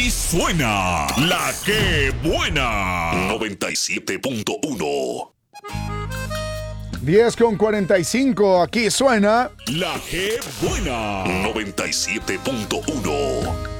suena la que buena. 97.1. 10:45, aquí suena La que buena. 97.1.